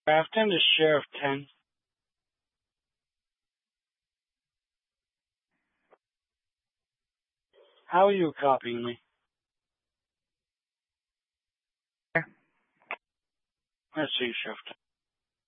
Grafton is Sheriff 10. How are you copying me? Let's see, Sheriff 10.